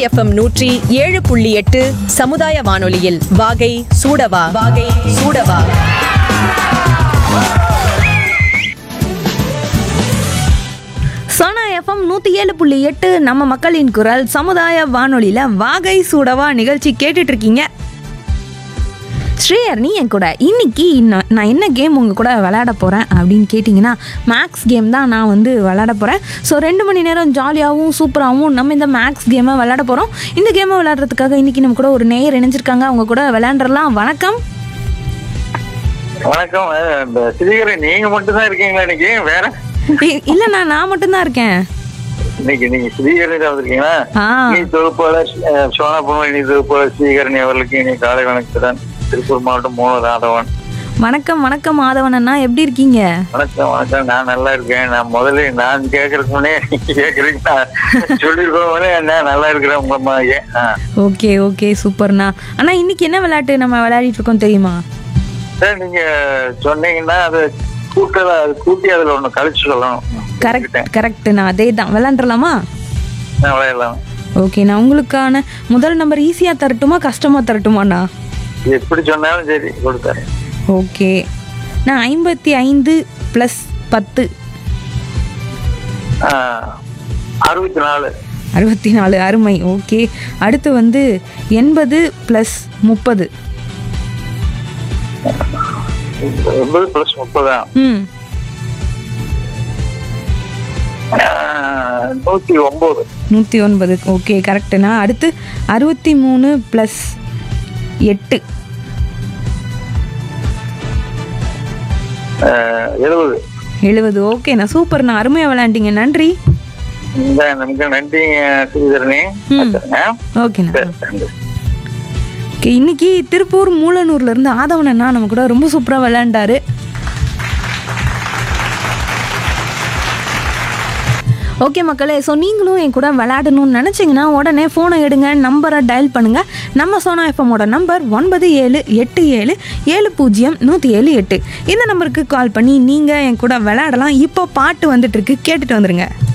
FM 107.8 சமுதாய வானொலியில் வாகை சூடவா வாகை சூடவா. சோனா எஃப்எம் 107.8 நம்ம மக்களின் குரல் சமுதாய வானொலியில் வாகை சூடவா நிகழ்ச்சி கேட்டுட்டு இருக்கீங்க. ஸ்ரேயர், நீ என் கூட இன்னைக்கு நான் என்ன கேம் உங்கள் கூட விளையாட போகிறேன் அப்படின்னு கேட்டிங்கன்னா, மேக்ஸ் கேம் தான் நான் வந்து விளையாட போகிறேன். ஸோ 2 மணி நேரம் ஜாலியாகவும் சூப்பராகவும் நம்ம இந்த மேக்ஸ் கேமை விளையாட போகிறோம். இந்த கேமை விளையாடுறதுக்காக இன்றைக்கி நம்ம கூட ஒரு நேயர் இணைஞ்சிருக்காங்க. அவங்க கூட விளையாண்டுறலாம். வணக்கம். வணக்கம். ஸ்ரீகரன், நீங்க மட்டும் தான் இருக்கீங்களா இன்னைக்கு? வேற இல்லைண்ணா, நான் மட்டும்தான் இருக்கேன் இன்னைக்கு. நீங்க ஸ்ரீகரன் தான் வந்திருக்கீங்களா? நீ தொகுப்பாளர் சோனா பொன்மணி, நீ தொகுப்பாளர் ஸ்ரீகரன் அவர்களுக்கு இனி காலை வணக்கத்துடன் திருப்பூர் மாவட்டம் 3 ஆதவன். வணக்கம். வணக்கம் ஆதவன் அண்ணா, எப்படி இருக்கீங்க? வணக்கம் வணக்கம். நான் நல்லா இருக்கேன். நான் முதல்ல நான் கேட்கறதுக்கு முன்னே கேட்கறீங்க, நான் சொல்லிருக்கோம் நான் நல்லா இருக்கிறேன் உங்க மாதிரி. ஓகே ஓகே, சூப்பர்ண்ணா. அண்ணா, இன்னைக்கு என்ன விளையாட்டு நம்ம விளையாடிட்டு இருக்கோம் தெரியுமா? சார், நீங்க சொன்னீங்கன்னா அது கூட்டி அதுல ஒண்ணு கழிச்சு சொல்லணும். கரெக்ட்ண்ணா, அதே தான். விளையாண்டுலாமா? விளையாடலாம். ஓகே, நான் உங்களுக்கான முதல் நம்பர் ஈஸியா தரட்டுமா கஷ்டமா தரட்டுமாண்ணா? எப்படி சொன்னாலும் சரி, கொடுத்தாரு. ஓகே, நான் 55 + 10. 64. 64, அருமை. ஓகே, அடுத்து வந்து 80 + 30. 80 + 30. 109. 109. ஓகே, கரெக்டுண்ணா. அடுத்து 63 + 8. 70. ஓகேண்ணா, சூப்பர்ண்ணா, அருமையா விளையாண்டீங்க. நன்றி. நமக்கு நன்றி ஸ்ரீதரனே. ஓகேண்ணா. ஓகே, இன்னைக்கு திருப்பூர் மூலனூர்ல இருந்து ஆதவனண்ணா நம்ம கூட ரொம்ப சூப்பரா விளையாண்டாரு. ஓகே மக்களே, ஸோ நீங்களும் என் கூட விளையாடணும்னு நினச்சிங்கன்னா உடனே ஃபோனை எடுங்க, நம்பரை டயல் பண்ணுங்கள். நம்ம சோனா எஃப்எம்மோட நம்பர் 9787070178. இந்த நம்பருக்கு கால் பண்ணி நீங்கள் என் கூட விளையாடலாம். இப்போ பாட்டு வந்துட்டுருக்கு, கேட்டுட்டு வந்துடுங்க.